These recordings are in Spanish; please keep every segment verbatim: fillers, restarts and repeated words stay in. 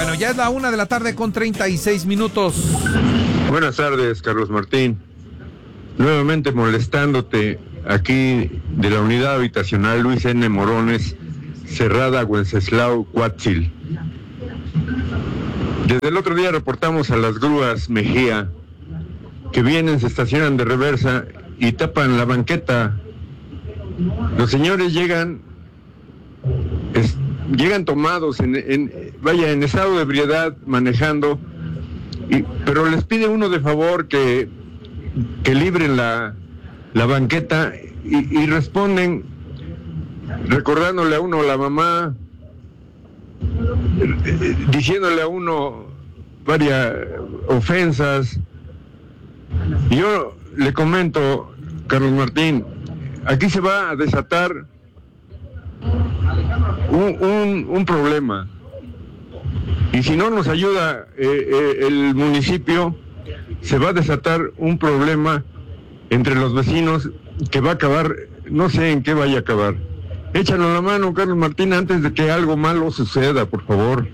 Bueno, ya es la una de la tarde con treinta y seis minutos. Buenas tardes, Carlos Martín. Nuevamente molestándote aquí de la unidad habitacional Luis N. Morones, Cerrada, Wenceslao, Cuatzil. Desde el otro día reportamos a las grúas Mejía que vienen, se estacionan de reversa y tapan la banqueta. Los señores llegan, es, llegan tomados, en, en, vaya, en estado de ebriedad, manejando, y, pero les pide uno de favor que, que libren la, la banqueta y, y responden recordándole a uno a la mamá, diciéndole a uno varias ofensas. Y yo le comento, Carlos Martín, aquí se va a desatar un, un, un problema. Y si no nos ayuda eh, eh, el municipio, se va a desatar un problema entre los vecinos que va a acabar, no sé en qué vaya a acabar. Échanos la mano, Carlos Martín, antes de que algo malo suceda, por favor.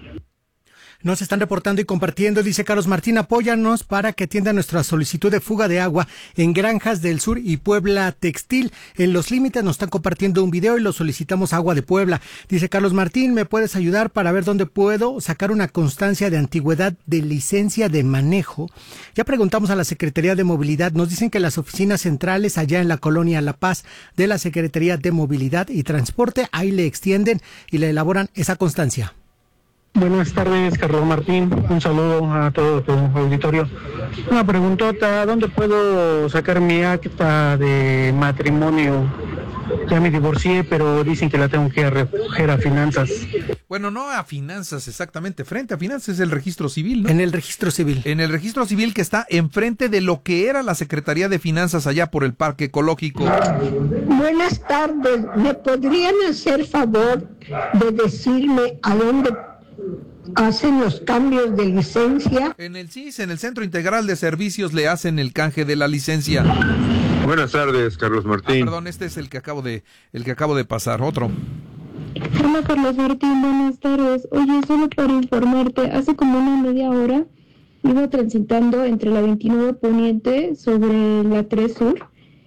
Nos están reportando y compartiendo, dice Carlos Martín, apóyanos para que atienda nuestra solicitud de fuga de agua en Granjas del Sur y Puebla Textil. En los límites nos están compartiendo un video y lo solicitamos Agua de Puebla. Dice Carlos Martín, ¿me puedes ayudar para ver dónde puedo sacar una constancia de antigüedad de licencia de manejo? Ya preguntamos a la Secretaría de Movilidad, nos dicen que las oficinas centrales allá en la colonia La Paz de la Secretaría de Movilidad y Transporte, ahí le extienden y le elaboran esa constancia. Buenas tardes, Carlos Martín. Un saludo a todo tu auditorio. Una preguntota, ¿dónde puedo sacar mi acta de matrimonio? Ya me divorcié, pero dicen que la tengo que recoger a Finanzas. Bueno, no a Finanzas exactamente, frente a Finanzas es el registro civil, ¿no? En el registro civil. En el registro civil que está enfrente de lo que era la Secretaría de Finanzas allá por el Parque Ecológico. Buenas tardes, ¿me podrían hacer favor de decirme a dónde hacen los cambios de licencia? En el C I S, en el Centro Integral de Servicios, le hacen el canje de la licencia. Buenas tardes, Carlos Martín. Ah, perdón, este es el que acabo de, el que acabo de pasar, otro. Hola, Carlos Martín, buenas tardes. Oye, solo para informarte, hace como una media hora iba transitando entre la veintinueve Poniente sobre la tres Sur.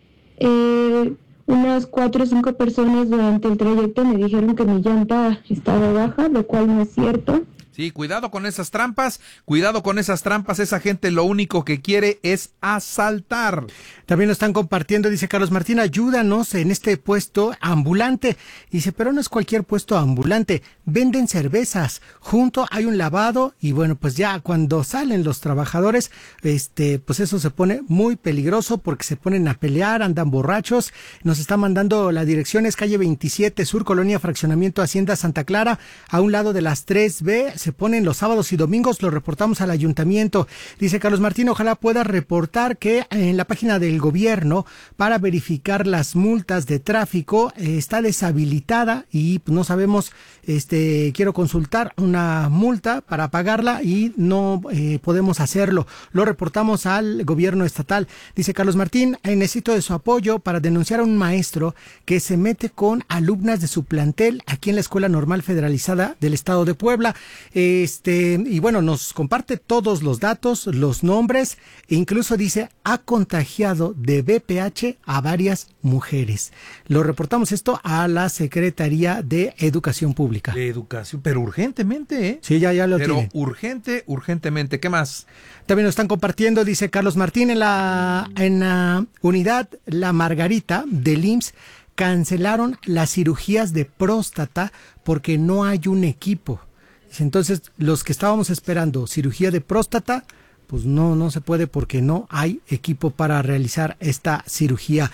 Eh, unas cuatro o cinco personas durante el trayecto me dijeron que mi llanta estaba baja, lo cual no es cierto. Sí, cuidado con esas trampas, cuidado con esas trampas, esa gente lo único que quiere es asaltar. También lo están compartiendo, dice Carlos Martín, ayúdanos en este puesto ambulante. Dice, pero no es cualquier puesto ambulante, venden cervezas, junto hay un lavado y bueno, pues ya cuando salen los trabajadores, este, pues eso se pone muy peligroso porque se ponen a pelear, andan borrachos. Nos está mandando la dirección, es calle veintisiete Sur, Colonia Fraccionamiento Hacienda Santa Clara, a un lado de las tres B, se ponen los sábados y domingos, lo reportamos al ayuntamiento. Dice Carlos Martín, ojalá pueda reportar que en la página del gobierno para verificar las multas de tráfico eh, está deshabilitada y no sabemos, este, quiero consultar una multa para pagarla y no eh, podemos hacerlo. Lo reportamos al gobierno estatal. Dice Carlos Martín, eh, necesito de su apoyo para denunciar a un maestro que se mete con alumnas de su plantel aquí en la Escuela Normal Federalizada del Estado de Puebla. Este, y bueno, nos comparte todos los datos, los nombres, e incluso dice, ha contagiado de V P H a varias mujeres. Lo reportamos esto a la Secretaría de Educación Pública. De Educación, pero urgentemente, ¿eh? Sí, ya, ya lo pero tiene. Pero urgente, urgentemente. ¿Qué más? También nos están compartiendo, dice Carlos Martín, en la, en la unidad La Margarita del I M S S cancelaron las cirugías de próstata porque no hay un equipo. Entonces, los que estábamos esperando cirugía de próstata, pues no, no se puede porque no hay equipo para realizar esta cirugía.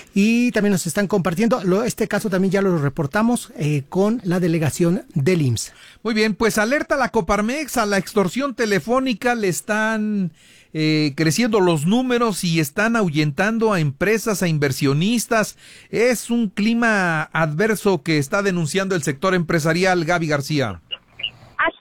Y también nos están compartiendo, lo, este caso también ya lo reportamos eh, con la delegación del I M S S. Muy bien, pues alerta a la Coparmex, a la extorsión telefónica, le están eh, creciendo los números y están ahuyentando a empresas, a inversionistas. Es un clima adverso que está denunciando el sector empresarial. Gaby García. Así es, Carlos.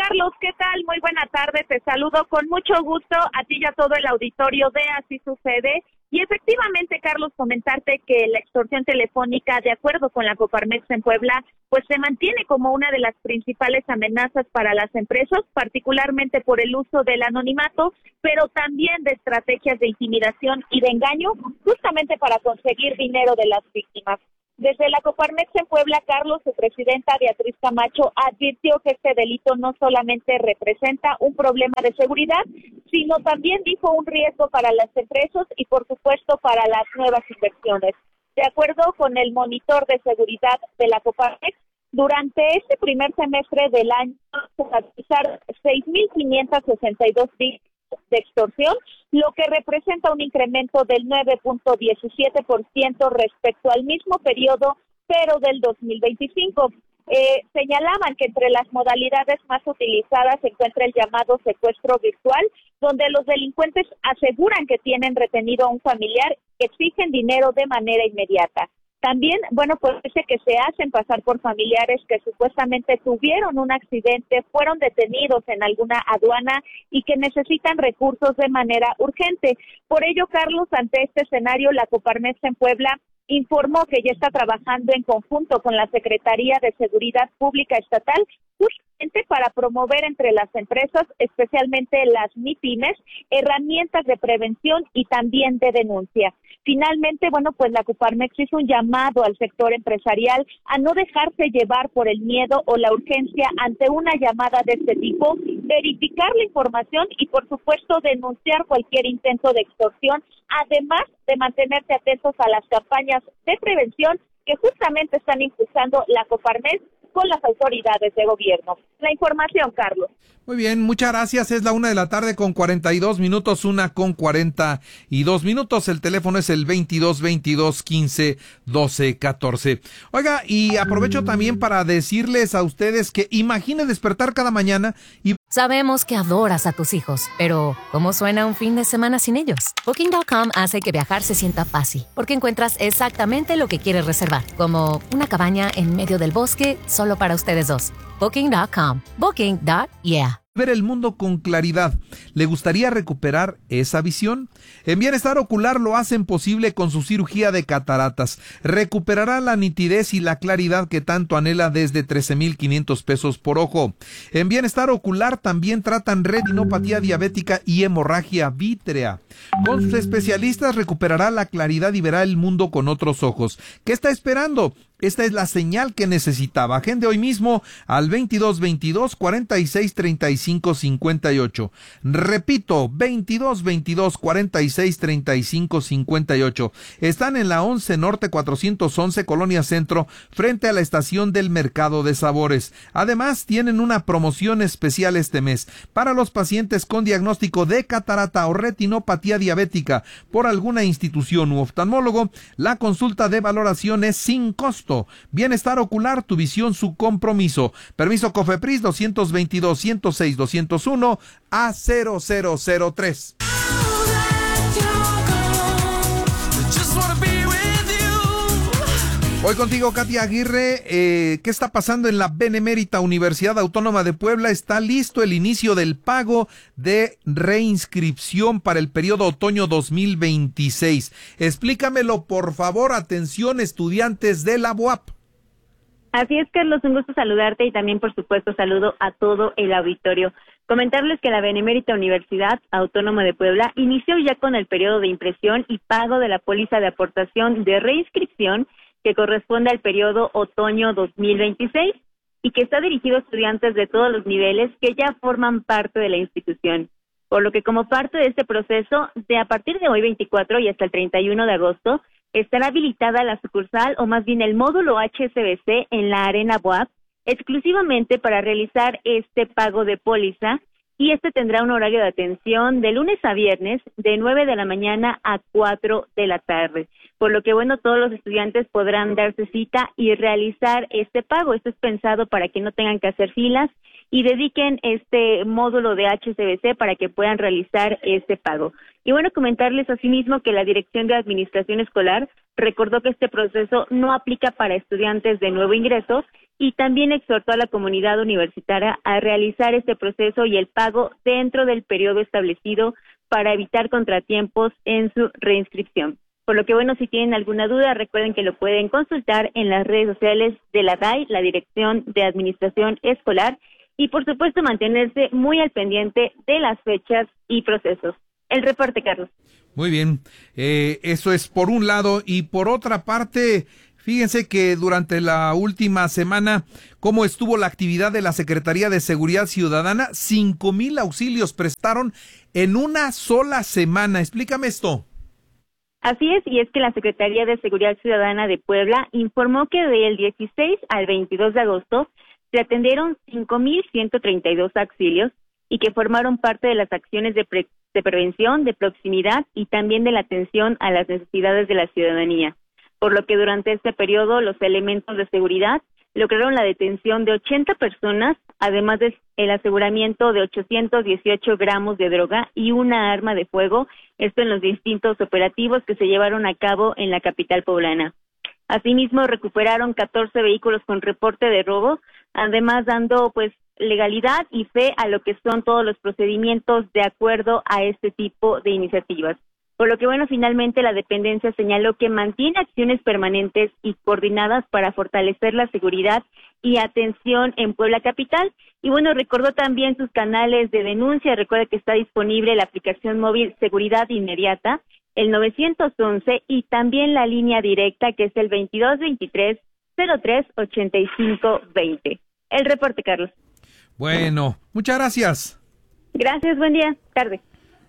Carlos, ¿qué tal? Muy buena tarde, te saludo con mucho gusto a ti y a todo el auditorio de Así Sucede. Y efectivamente, Carlos, comentarte que la extorsión telefónica, de acuerdo con la Coparmex en Puebla, pues se mantiene como una de las principales amenazas para las empresas, particularmente por el uso del anonimato, pero también de estrategias de intimidación y de engaño, justamente para conseguir dinero de las víctimas. Desde la Coparmex en Puebla, Carlos, su presidenta Beatriz Camacho advirtió que este delito no solamente representa un problema de seguridad, sino también dijo un riesgo para las empresas y, por supuesto, para las nuevas inversiones. De acuerdo con el monitor de seguridad de la Coparmex, durante este primer semestre del año se realizaron seis mil quinientos sesenta y dos víctimas de extorsión, lo que representa un incremento del nueve punto diecisiete por ciento respecto al mismo periodo, pero del dos mil veinticinco. Eh, señalaban que entre las modalidades más utilizadas se encuentra el llamado secuestro virtual, donde los delincuentes aseguran que tienen retenido a un familiar y exigen dinero de manera inmediata. También, bueno, pues dice que se hacen pasar por familiares que supuestamente tuvieron un accidente, fueron detenidos en alguna aduana y que necesitan recursos de manera urgente. Por ello, Carlos, ante este escenario, la Coparmex en Puebla informó que ya está trabajando en conjunto con la Secretaría de Seguridad Pública Estatal justamente para promover entre las empresas, especialmente las MIPYMES, herramientas de prevención y también de denuncia. Finalmente, bueno, pues la Coparmex hizo un llamado al sector empresarial a no dejarse llevar por el miedo o la urgencia ante una llamada de este tipo, verificar la información y, por supuesto, denunciar cualquier intento de extorsión, además de mantenerse atentos a las campañas de prevención que justamente están impulsando la Coparmex con las autoridades de gobierno. La información, Carlos. Muy bien, muchas gracias. Es la una de la tarde con cuarenta y dos minutos, una con cuarenta y dos minutos. El teléfono es el veintidós veintidós quince doce catorce. Oiga, y aprovecho también para decirles a ustedes que imagine despertar cada mañana y... Sabemos que adoras a tus hijos, pero ¿cómo suena un fin de semana sin ellos? Booking punto com hace que viajar se sienta fácil, porque encuentras exactamente lo que quieres reservar, como una cabaña en medio del bosque solo para ustedes dos. Booking punto com. Booking punto yeah. Ver el mundo con claridad. ¿Le gustaría recuperar esa visión? En Bienestar Ocular lo hacen posible con su cirugía de cataratas. Recuperará la nitidez y la claridad que tanto anhela desde trece mil quinientos pesos por ojo. En Bienestar Ocular también tratan retinopatía diabética y hemorragia vítrea. Con sus especialistas recuperará la claridad y verá el mundo con otros ojos. ¿Qué está esperando? Esta es la señal que necesitaba. Agende hoy mismo al veintidós veintidós cuarenta y seis treinta y cinco cincuenta y ocho. Repito, veintidós veintidós cuarenta y seis treinta y cinco cincuenta y ocho. Están en la once Norte cuatrocientos once, Colonia Centro, frente a la estación del Mercado de Sabores. Además, tienen una promoción especial este mes para los pacientes con diagnóstico de catarata o retinopatía diabética por alguna institución u oftalmólogo. La consulta de valoración es sin costo. Bienestar Ocular, tu visión, su compromiso. Permiso COFEPRIS doscientos veintidós ciento seis doscientos uno A cero cero cero tres. Hoy contigo, Katia Aguirre. Eh, ¿Qué está pasando en la Benemérita Universidad Autónoma de Puebla? Está listo el inicio del pago de reinscripción para el periodo otoño dos mil veintiséis. Explícamelo, por favor. Atención, estudiantes de la U A P. Así es, Carlos, un gusto saludarte y también, por supuesto, saludo a todo el auditorio. Comentarles que la Benemérita Universidad Autónoma de Puebla inició ya con el periodo de impresión y pago de la póliza de aportación de reinscripción que corresponde al periodo otoño dos mil veintiséis y que está dirigido a estudiantes de todos los niveles que ya forman parte de la institución. Por lo que, como parte de este proceso, de a partir de hoy veinticuatro y hasta el treinta y uno de agosto, estará habilitada la sucursal o más bien el módulo H S B C en la Arena B U A P exclusivamente para realizar este pago de póliza, y este tendrá un horario de atención de lunes a viernes de nueve de la mañana a cuatro de la tarde. Por lo que, bueno, todos los estudiantes podrán darse cita y realizar este pago. Esto es pensado para que no tengan que hacer filas y dediquen este módulo de H S B C para que puedan realizar este pago. Y bueno, comentarles asimismo que la Dirección de Administración Escolar recordó que este proceso no aplica para estudiantes de nuevo ingreso y también exhortó a la comunidad universitaria a realizar este proceso y el pago dentro del periodo establecido para evitar contratiempos en su reinscripción. Por lo que, bueno, si tienen alguna duda, recuerden que lo pueden consultar en las redes sociales de la D A I, la Dirección de Administración Escolar, y por supuesto mantenerse muy al pendiente de las fechas y procesos. El reporte, Carlos. Muy bien, eh, eso es por un lado, y por otra parte, fíjense que durante la última semana, cómo estuvo la actividad de la Secretaría de Seguridad Ciudadana, cinco mil auxilios prestaron en una sola semana. Explícame esto. Así es, y es que la Secretaría de Seguridad Ciudadana de Puebla informó que del dieciséis al veintidós de agosto se atendieron cinco mil ciento treinta y dos auxilios y que formaron parte de las acciones de, pre- de prevención, de proximidad y también de la atención a las necesidades de la ciudadanía. Por lo que durante este periodo los elementos de seguridad lograron la detención de ochenta personas, además del aseguramiento de ochocientos dieciocho gramos de droga y una arma de fuego, esto en los distintos operativos que se llevaron a cabo en la capital poblana. Asimismo, recuperaron catorce vehículos con reporte de robo, además dando pues legalidad y fe a lo que son todos los procedimientos de acuerdo a este tipo de iniciativas. Por lo que, bueno, finalmente la dependencia señaló que mantiene acciones permanentes y coordinadas para fortalecer la seguridad y atención en Puebla Capital. Y, bueno, recordó también sus canales de denuncia. Recuerda que está disponible la aplicación móvil Seguridad Inmediata, el nueve once, y también la línea directa, que es el veintidós veintitrés cero tres ochenta y cinco veinte. El reporte, Carlos. Bueno, muchas gracias. Gracias, buen día, tarde.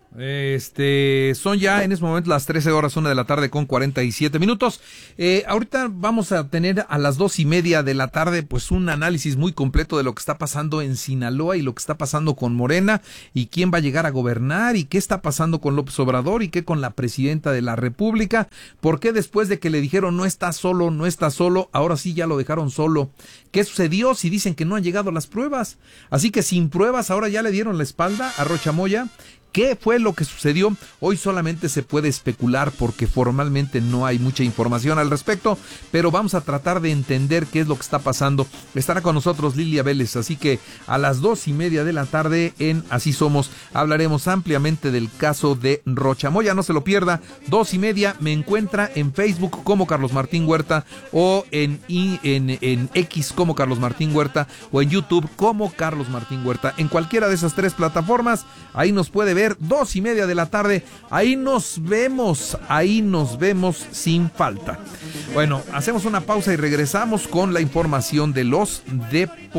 Este, son ya en este momento las trece horas, una de la tarde con cuarenta y siete minutos. Eh, ahorita vamos a tener a las dos y media de la tarde, pues un análisis muy completo de lo que está pasando en Sinaloa y lo que está pasando con Morena y quién va a llegar a gobernar y qué está pasando con López Obrador y qué con la presidenta de la República. ¿Por qué después de que le dijeron no está solo, no está solo, ahora sí ya lo dejaron solo? ¿Qué sucedió si dicen que no han llegado las pruebas? Así que sin pruebas ahora ya le dieron la espalda a Rocha Moya. ¿Qué fue lo que sucedió? Hoy solamente se puede especular porque formalmente no hay mucha información al respecto, pero vamos a tratar de entender qué es lo que está pasando. Estará con nosotros Lilia Vélez, así que a las dos y media de la tarde en Así Somos hablaremos ampliamente del caso de Rocha Moya. No se lo pierda, dos y media. Me encuentra en Facebook como Carlos Martín Huerta o en, en, en X como Carlos Martín Huerta o en YouTube como Carlos Martín Huerta. En cualquiera de esas tres plataformas, ahí nos puede ver. Dos y media de la tarde, ahí nos vemos, ahí nos vemos sin falta. Bueno, hacemos una pausa y regresamos con la información de los deportes.